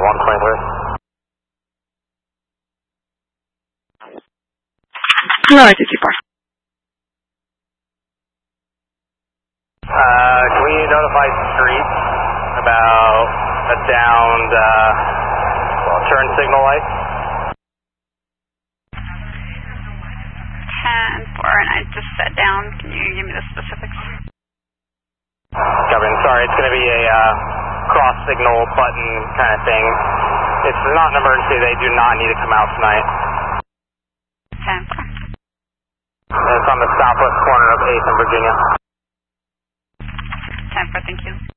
123. Hello, ITC4. Can we notify street about a downed turn signal light? 10-4, and I just sat down. Can you give me the specifics? Kevin, sorry, it's going to be a cross signal button kind of thing. It's not an emergency. They do not need to come out tonight. 10-4. And it's on the southwest corner of 8th and Virginia. 10-4, thank you.